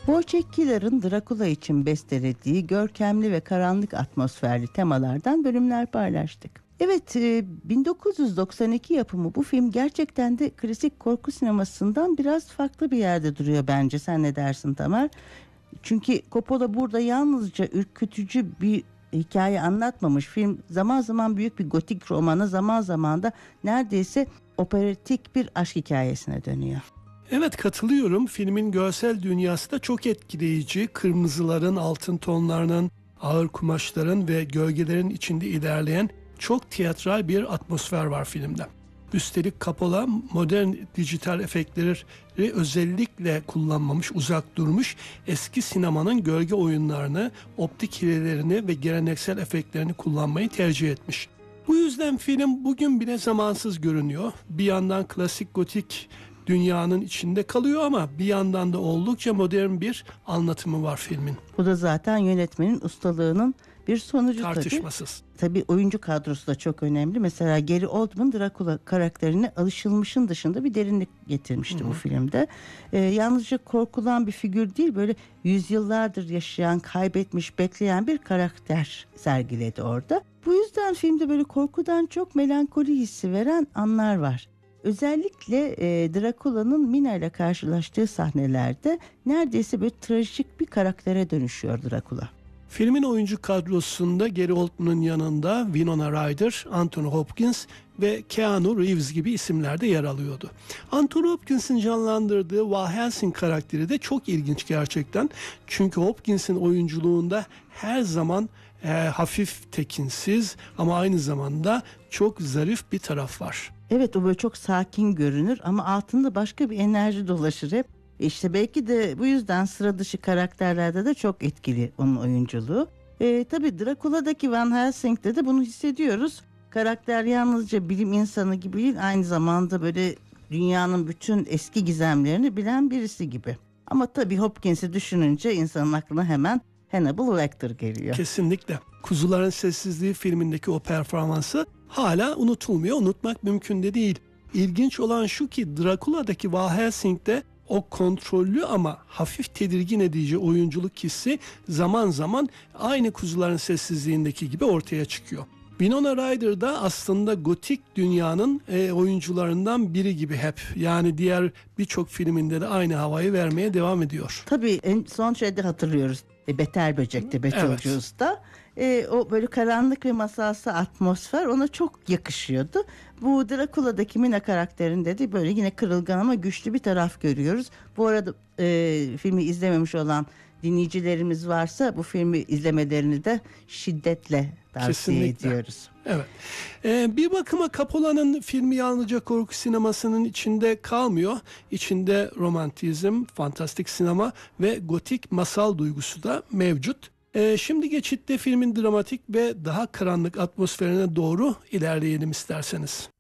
Wojciech Killer'ın Dracula için bestelediği görkemli ve karanlık atmosferli temalardan bölümler paylaştık. Evet, 1992 yapımı bu film gerçekten de klasik korku sinemasından biraz farklı bir yerde duruyor bence. Sen ne dersin Tamer? Çünkü Coppola burada yalnızca ürkütücü bir hikaye anlatmamış. Film zaman zaman büyük bir gotik romana, zaman zaman da neredeyse operatik bir aşk hikayesine dönüyor. Evet, katılıyorum. Filmin görsel dünyası da çok etkileyici. Kırmızıların, altın tonlarının, ağır kumaşların ve gölgelerin içinde ilerleyen çok tiyatral bir atmosfer var filmde. Üstelik Coppola modern dijital efektleri özellikle kullanmamış, uzak durmuş, eski sinemanın gölge oyunlarını, optik hilelerini ve geleneksel efektlerini kullanmayı tercih etmiş. Bu yüzden film bugün bile zamansız görünüyor. Bir yandan klasik gotik dünyanın içinde kalıyor ama bir yandan da oldukça modern bir anlatımı var filmin. Bu da zaten yönetmenin ustalığının bir sonucu tartışmasız. Tabii oyuncu kadrosu da çok önemli. Mesela Gary Oldman Dracula karakterine alışılmışın dışında bir derinlik getirmişti bu filmde. Yalnızca korkulan bir figür değil, böyle yüzyıllardır yaşayan, kaybetmiş, bekleyen bir karakter sergiledi orada. Bu yüzden filmde böyle korkudan çok melankoli hissi veren anlar var. Özellikle Dracula'nın Mina ile karşılaştığı sahnelerde neredeyse böyle trajik bir karaktere dönüşüyor Dracula. Filmin oyuncu kadrosunda Gary Oldman'ın yanında Winona Ryder, Anthony Hopkins ve Keanu Reeves gibi isimler de yer alıyordu. Anthony Hopkins'in canlandırdığı Van Helsing karakteri de çok ilginç gerçekten. Çünkü Hopkins'in oyunculuğunda her zaman hafif tekinsiz ama aynı zamanda çok zarif bir taraf var. Evet, o böyle çok sakin görünür ama altında başka bir enerji dolaşır hep. İşte belki de bu yüzden sıra dışı karakterlerde de çok etkili onun oyunculuğu. Tabii Dracula'daki Van Helsing'de de bunu hissediyoruz. Karakter yalnızca bilim insanı gibi değil, aynı zamanda böyle dünyanın bütün eski gizemlerini bilen birisi gibi. Ama tabii Hopkins'i düşününce insanın aklına hemen Hannibal Lecter geliyor. Kesinlikle. Kuzuların Sessizliği filmindeki o performansı hala unutulmuyor. Unutmak mümkün de değil. İlginç olan şu ki Dracula'daki Van Helsing'de o kontrollü ama hafif tedirgin edici oyunculuk hissi zaman zaman aynı Kuzuların Sessizliğindeki gibi ortaya çıkıyor. Winona Ryder da aslında gotik dünyanın oyuncularından biri gibi hep. Yani diğer birçok filminde de aynı havayı vermeye devam ediyor. Tabii en son şeyde hatırlıyoruz. Beter Böcek'te Beetlejuice'da. O böyle karanlık ve masalsı atmosfer ona çok yakışıyordu. Bu Dracula'daki Mina karakterinde de böyle yine kırılgan ama güçlü bir taraf görüyoruz. Bu arada filmi izlememiş olan dinleyicilerimiz varsa bu filmi izlemelerini de şiddetle tavsiye ediyoruz. Evet. Bir bakıma Coppola'nın filmi yalnızca korku sinemasının içinde kalmıyor. İçinde romantizm, fantastik sinema ve gotik masal duygusu da mevcut. Şimdi geçitte filmin dramatik ve daha karanlık atmosferine doğru ilerleyelim isterseniz.